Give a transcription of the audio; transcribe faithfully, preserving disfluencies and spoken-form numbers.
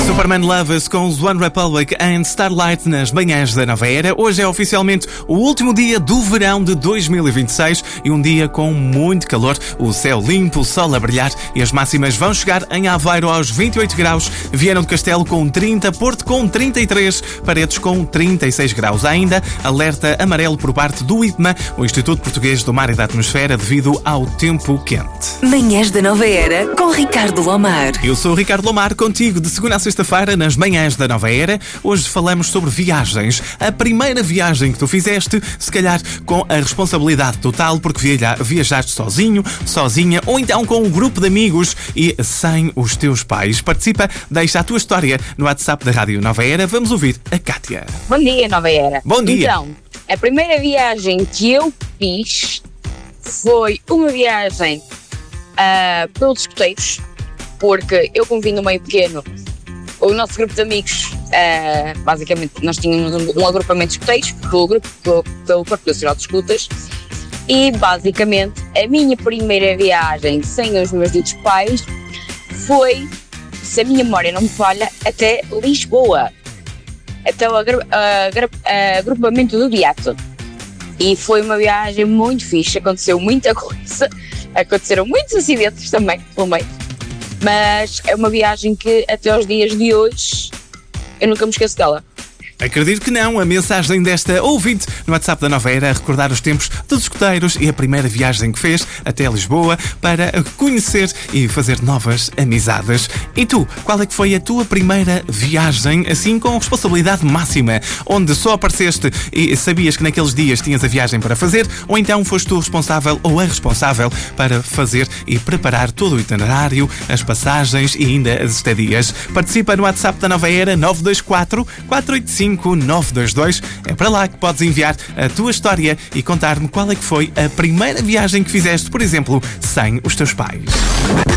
Superman Lovers com os One Republic and Starlight nas manhãs da Nova Era. Hoje é oficialmente o último dia do verão de dois mil e vinte e seis e um dia com muito calor, o céu limpo, o sol a brilhar e as máximas vão chegar em Aveiro aos vinte e oito graus, Viana do Castelo com trinta, Porto com trinta e três, Paredes com trinta e seis graus. Há ainda alerta amarelo por parte do I P M A, o Instituto Português do Mar e da Atmosfera, devido ao tempo quente. Manhãs da Nova Era com Ricardo Lomar. Eu sou o Ricardo Lomar, contigo de segunda a sexta-feira nas manhãs da Nova Era. Hoje falamos sobre viagens. A primeira viagem que tu fizeste, se calhar com a responsabilidade total, porque viaja, viajaste sozinho, sozinha, ou então com um grupo de amigos e sem os teus pais. Participa, deixa a tua história no WhatsApp da Rádio Nova Era. Vamos ouvir a Cátia. Bom dia, Nova Era. Bom dia. Então, a primeira viagem que eu fiz foi uma viagem uh, pelos escoteiros, porque eu, como vim no meio pequeno, o nosso grupo de amigos, uh, basicamente, nós tínhamos um, um agrupamento de escoteiros, pelo grupo, pelo, pelo Corpo Nacional de Escutas, e basicamente a minha primeira viagem sem os meus ditos pais foi, se a minha memória não me falha, até Lisboa, até o agru- agru- agrupamento do Beato. E foi uma viagem muito fixe, aconteceu muita coisa, aconteceram muitos acidentes também pelo meio. Mas é uma viagem que até aos dias de hoje eu nunca me esqueço dela. Acredito que não. A mensagem desta ouvinte no WhatsApp da Nova Era a recordar os tempos dos escoteiros e a primeira viagem que fez até Lisboa para conhecer e fazer novas amizades. E tu, qual é que foi a tua primeira viagem, assim com responsabilidade máxima, onde só apareceste e sabias que naqueles dias tinhas a viagem para fazer, ou então foste tu responsável ou a responsável para fazer e preparar todo o itinerário, as passagens e ainda as estadias? Participa no WhatsApp da Nova Era nove dois quatro, quatro oito cinco, nove dois dois. É para lá que podes enviar a tua história e contar-me qual é que foi a primeira viagem que fizeste, por exemplo, sem os teus pais.